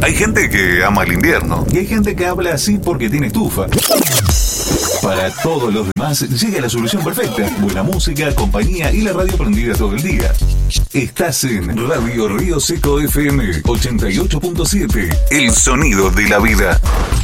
Hay gente que ama el invierno. Y hay gente que habla así porque tiene estufa. Para todos los demás llega la solución perfecta. Buena música, compañía y la radio prendida todo el día. Estás en Radio Río Seco FM 88.7. El sonido de la vida.